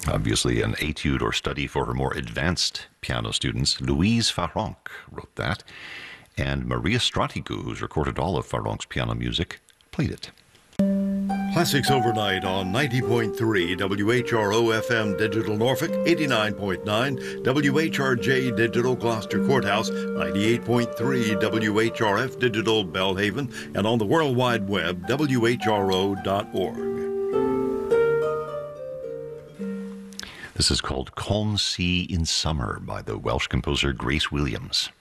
Obviously, an etude or study for her more advanced piano students. Louise Farronc wrote that. And Maria Stratigu, who's recorded all of Farronc's piano music, played it. Classics Overnight on 90.3 WHRO FM Digital Norfolk, 89.9 WHRJ Digital Gloucester Courthouse, 98.3 WHRF Digital Belhaven, and on the World Wide Web, WHRO.org. This is called Calm Sea in Summer by the Welsh composer Grace Williams.